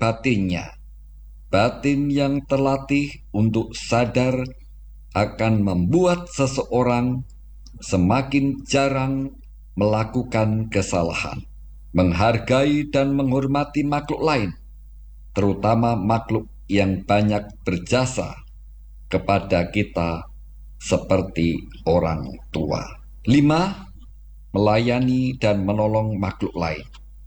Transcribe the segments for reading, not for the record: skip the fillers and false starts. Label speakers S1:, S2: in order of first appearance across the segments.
S1: batinnya. Batin yang terlatih untuk sadar akan membuat seseorang semakin jarang melakukan kesalahan, menghargai dan menghormati makhluk lain, terutama makhluk yang banyak berjasa kepada kita seperti orang tua. 5. Melayani dan menolong makhluk lain.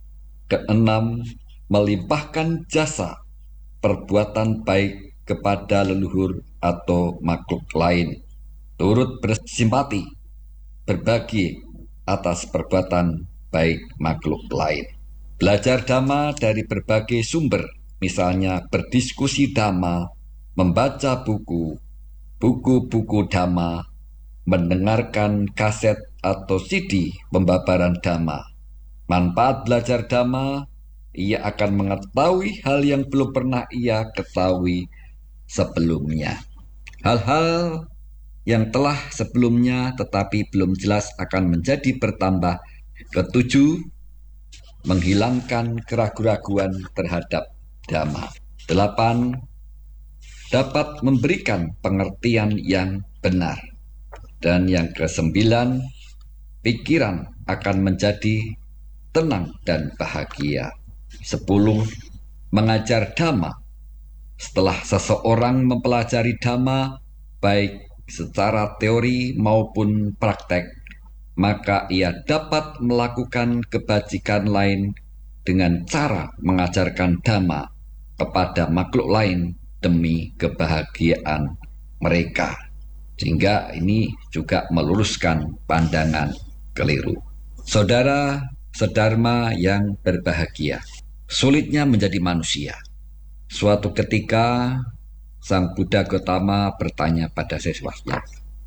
S1: 6. Melimpahkan jasa perbuatan baik kepada leluhur atau makhluk lain. Turut bersimpati, berbagi atas perbuatan baik makhluk lain. Belajar dhamma dari berbagai sumber, misalnya berdiskusi dhamma, membaca buku-buku dhamma, mendengarkan kaset atau CD pembabaran dhamma. Manfaat belajar dhamma, ia akan mengetahui hal yang belum pernah ia ketahui sebelumnya. Hal-hal yang telah sebelumnya tetapi belum jelas akan menjadi bertambah. 7. Menghilangkan keraguan-raguan terhadap dhamma. 8. Dapat memberikan pengertian yang benar. Dan yang ke-9, pikiran akan menjadi tenang dan bahagia. 10. Mengajar dhamma. Setelah seseorang mempelajari dhamma, baik secara teori maupun praktek, maka ia dapat melakukan kebajikan lain dengan cara mengajarkan dhamma kepada makhluk lain demi kebahagiaan mereka. Sehingga ini juga meluruskan pandangan keliru. Saudara sedharma yang berbahagia, sulitnya menjadi manusia. Suatu ketika Sang Buddha Gautama bertanya pada siswanya,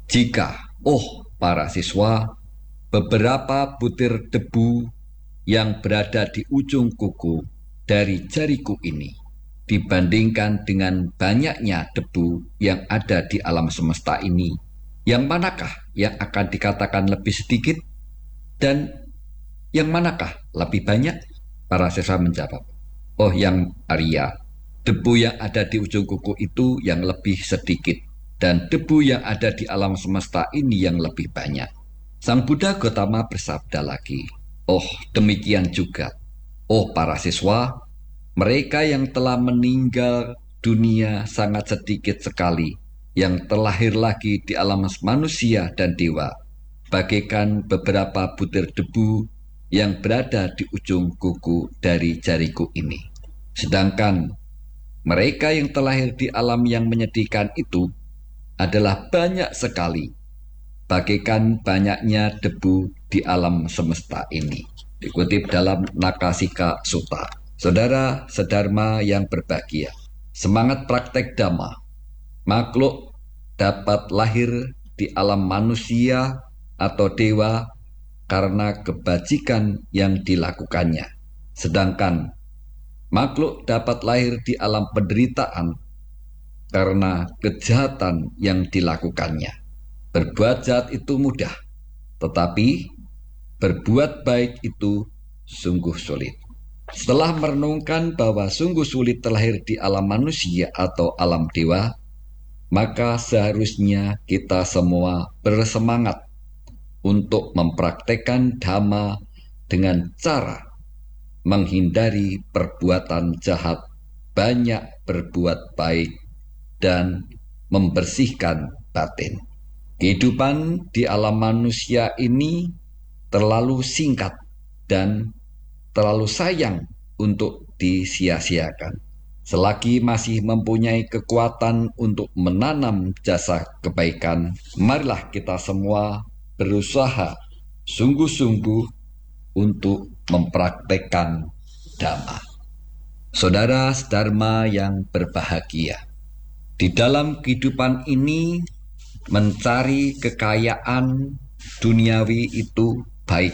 S1: jika, para siswa, beberapa butir debu yang berada di ujung kuku dari jariku ini dibandingkan dengan banyaknya debu yang ada di alam semesta ini, yang manakah yang akan dikatakan lebih sedikit dan yang manakah lebih banyak? Para siswa menjawab, yang Arya, debu yang ada di ujung kuku itu yang lebih sedikit, dan debu yang ada di alam semesta ini yang lebih banyak. Sang Buddha Gautama bersabda lagi, demikian juga, para siswa, mereka yang telah meninggal dunia sangat sedikit sekali, yang terlahir lagi di alam manusia dan dewa, bagaikan beberapa butir debu yang berada di ujung kuku dari jariku ini. Sedangkan mereka yang terlahir di alam yang menyedihkan itu adalah banyak sekali, bagaikan banyaknya debu di alam semesta ini. Dikutip dalam Nakasika Sutta. Saudara sedharma yang berbahagia, semangat praktek dhamma, makhluk dapat lahir di alam manusia atau dewa karena kebajikan yang dilakukannya. Sedangkan makhluk dapat lahir di alam penderitaan karena kejahatan yang dilakukannya. Berbuat jahat itu mudah, tetapi berbuat baik itu sungguh sulit. Setelah merenungkan bahwa sungguh sulit terlahir di alam manusia atau alam dewa, maka seharusnya kita semua bersemangat untuk mempraktekkan dhamma dengan cara menghindari perbuatan jahat, banyak berbuat baik, dan membersihkan batin. Kehidupan di alam manusia ini terlalu singkat dan terlalu sayang untuk disia-siakan. Selagi masih mempunyai kekuatan untuk menanam jasa kebaikan, marilah kita semua berusaha sungguh-sungguh untuk mempraktekkan dhamma. Saudara sedharma yang berbahagia, di dalam kehidupan ini mencari kekayaan duniawi itu baik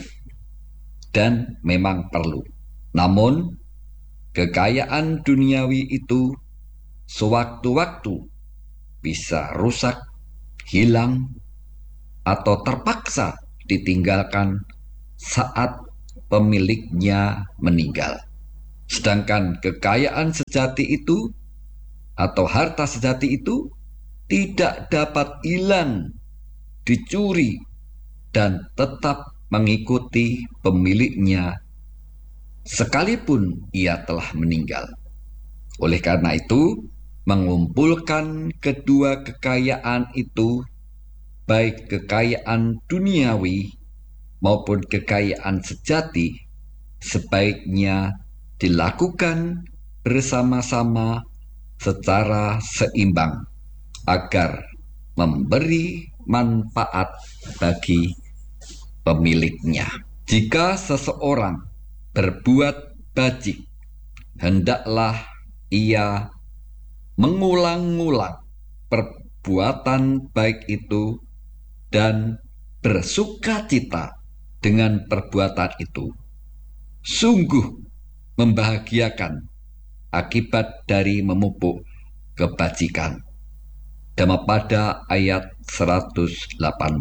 S1: dan memang perlu. Namun kekayaan duniawi itu sewaktu-waktu bisa rusak, hilang, atau terpaksa ditinggalkan saat pemiliknya meninggal. Sedangkan kekayaan sejati itu atau harta sejati itu tidak dapat hilang, dicuri, dan tetap mengikuti pemiliknya sekalipun ia telah meninggal. Oleh karena itu, mengumpulkan kedua kekayaan itu, baik kekayaan duniawi maupun kekayaan sejati, sebaiknya dilakukan bersama-sama secara seimbang agar memberi manfaat bagi pemiliknya. Jika seseorang berbuat bajik, hendaklah ia mengulang-ulang perbuatan baik itu dan bersukacita dengan perbuatan itu. Sungguh membahagiakan akibat dari memupuk kebajikan. Dhammapada ayat 118.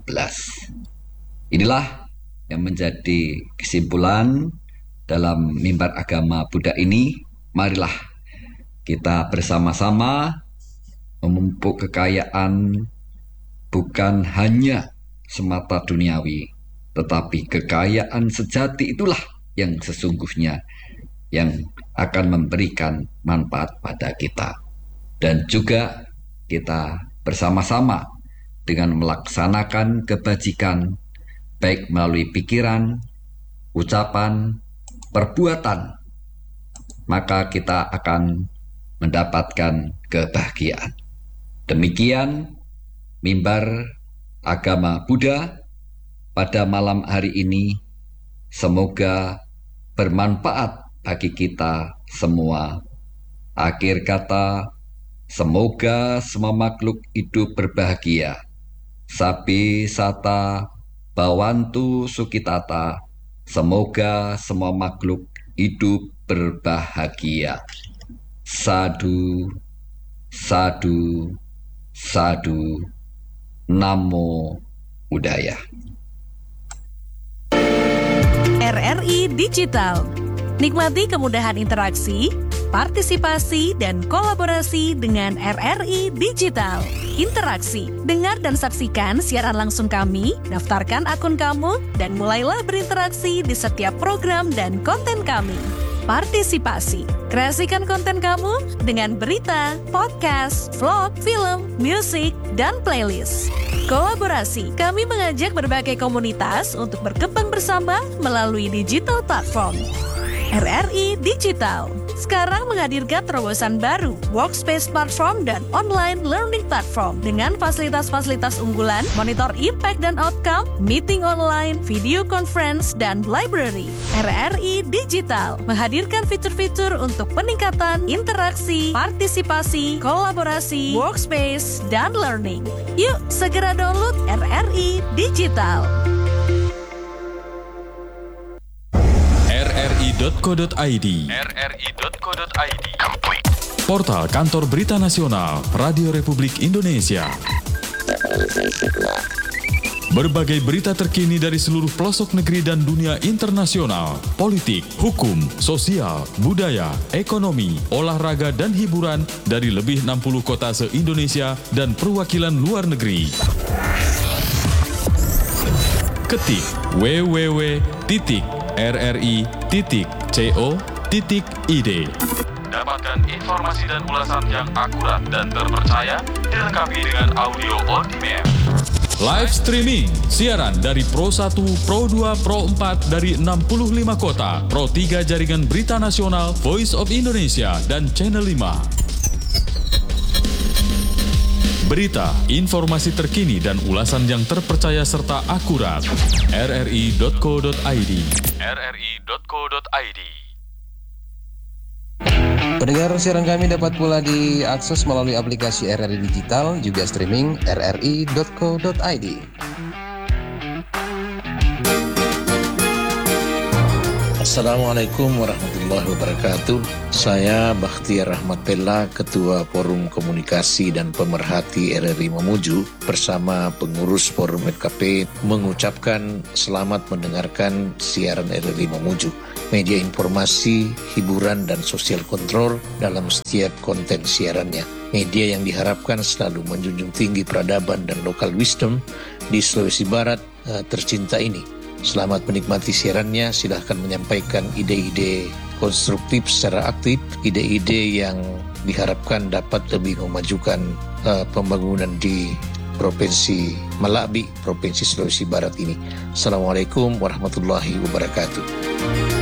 S1: Inilah yang menjadi kesimpulan dalam mimbar agama Buddha ini. Marilah kita bersama-sama memupuk kekayaan bukan hanya semata duniawi, tetapi kekayaan sejati itulah yang sesungguhnya yang akan memberikan manfaat pada kita. Dan juga kita bersama-sama dengan melaksanakan kebajikan, baik melalui pikiran, ucapan, perbuatan, maka kita akan mendapatkan kebahagiaan. Demikian mimbar agama Buddha pada malam hari ini. Semoga bermanfaat bagi kita semua. Akhir kata, semoga semua makhluk hidup berbahagia. Sabi sata bawantu sukitata. Semoga semua makhluk hidup berbahagia. Sadu, sadu, sadu. Namo Buddhaya.
S2: RRI Digital. Nikmati kemudahan interaksi, partisipasi, dan kolaborasi dengan RRI Digital. Interaksi, dengar dan saksikan siaran langsung kami, daftarkan akun kamu, dan mulailah berinteraksi di setiap program dan konten kami. Partisipasi, kreasikan konten kamu dengan berita, podcast, vlog, film, musik, dan playlist. Kolaborasi, kami mengajak berbagai komunitas untuk berkembang bersama melalui digital platform. RRI Digital sekarang menghadirkan terobosan baru, workspace platform dan online learning platform dengan fasilitas-fasilitas unggulan, monitor impact dan outcome, meeting online, video conference, dan library. RRI Digital menghadirkan fitur-fitur untuk peningkatan interaksi, partisipasi, kolaborasi, workspace, dan learning. Yuk segera download RRI Digital.
S3: rri.co.id Portal Kantor Berita Nasional Radio Republik Indonesia. Berbagai berita terkini dari seluruh pelosok negeri dan dunia internasional, politik, hukum, sosial, budaya, ekonomi, olahraga, dan hiburan dari lebih 60 kota se-Indonesia dan perwakilan luar negeri. Ketik www.rri.co.id. Dapatkan informasi dan ulasan yang akurat dan terpercaya, dilengkapi dengan audio on demand. Live streaming, siaran dari Pro 1, Pro 2, Pro 4 dari 65 kota, Pro 3 Jaringan Berita Nasional, Voice of Indonesia, dan Channel 5. Berita, informasi terkini dan ulasan yang terpercaya serta akurat. rri.co.id. rri.co.id.
S4: Pendengar siaran kami dapat pula diakses melalui aplikasi RRI Digital, juga streaming rri.co.id.
S5: Assalamualaikum warahmatullahi warahmatullahi wabarakatuh. Saya Bakhtiar Rahmat Pella, Ketua Forum Komunikasi dan Pemerhati RRI Mamuju bersama pengurus Forum FKP mengucapkan selamat mendengarkan siaran RRI Mamuju, media informasi, hiburan, dan sosial kontrol dalam setiap konten siarannya. Media yang diharapkan selalu menjunjung tinggi peradaban dan local wisdom di Sulawesi Barat tercinta ini. Selamat menikmati siarannya, silahkan menyampaikan ide-ide konstruktif secara aktif, ide-ide yang diharapkan dapat lebih memajukan pembangunan di Provinsi Malabi, Provinsi Sulawesi Barat ini. Assalamualaikum warahmatullahi wabarakatuh.